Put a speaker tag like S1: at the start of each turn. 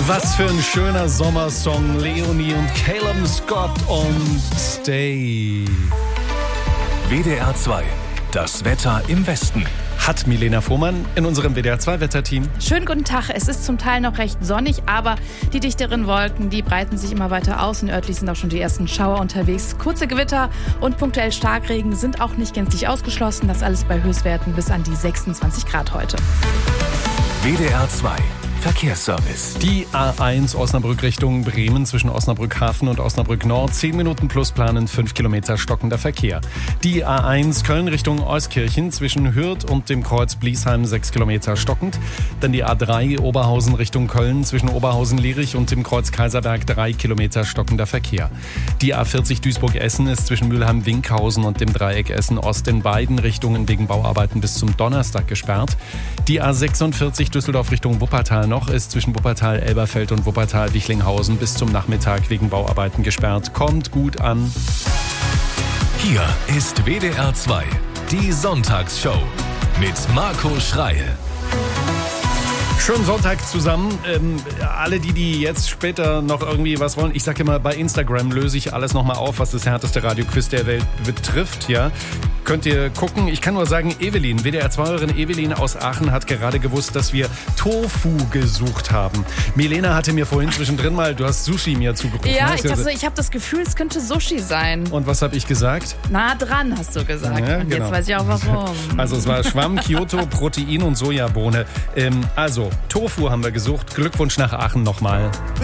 S1: Was für ein schöner Sommersong. Leonie und Caleb Scott und Stay.
S2: WDR 2. Das Wetter im Westen.
S1: Hat Milena Fuhrmann in unserem WDR 2 Wetterteam.
S3: Schönen guten Tag. Es ist zum Teil noch recht sonnig, aber die dichteren Wolken, die breiten sich immer weiter aus und örtlich sind auch schon die ersten Schauer unterwegs. Kurze Gewitter und punktuell Starkregen sind auch nicht gänzlich ausgeschlossen. Das alles bei Höchstwerten bis an die 26 Grad heute.
S2: WDR 2. Verkehrsservice.
S1: Die A1 Osnabrück Richtung Bremen zwischen Osnabrück Hafen und Osnabrück Nord. 10 Minuten plus planen, 5 Kilometer stockender Verkehr. Die A1 Köln Richtung Euskirchen zwischen Hürth und dem Kreuz Bliesheim 6 Kilometer stockend. Dann die A3 Oberhausen Richtung Köln zwischen Oberhausen-Lierich und dem Kreuz Kaiserberg 3 Kilometer stockender Verkehr. Die A40 Duisburg-Essen ist zwischen Mülheim-Winkhausen und dem Dreieck Essen-Ost in beiden Richtungen wegen Bauarbeiten bis zum Donnerstag gesperrt. Die A46 Düsseldorf Richtung Wuppertal noch ist zwischen Wuppertal, Elberfeld und Wuppertal-Wichlinghausen bis zum Nachmittag wegen Bauarbeiten gesperrt. Kommt gut an.
S2: Hier ist WDR 2, die Sonntagsshow mit Marco Schreil.
S1: Schönen Sonntag zusammen. Alle, die jetzt später noch irgendwie was wollen, ich sage immer, bei Instagram löse ich alles nochmal auf, was das härteste Radioquiz der Welt betrifft. Ja, könnt ihr gucken. Ich kann nur sagen, Evelyn, WDR-2-Hörerin Evelyn aus Aachen hat gerade gewusst, dass wir Tofu gesucht haben. Milena hatte mir vorhin zwischendrin mal, du hast Sushi mir zugerufen.
S3: Ja, ich habe das Gefühl, es könnte Sushi sein.
S1: Und was habe ich gesagt?
S3: Nah dran, hast du gesagt. Ja, und genau. Jetzt weiß ich auch warum.
S1: Also es war Schwamm, Kyoto, Protein und Sojabohne. Also Tofu haben wir gesucht. Glückwunsch nach Aachen nochmal.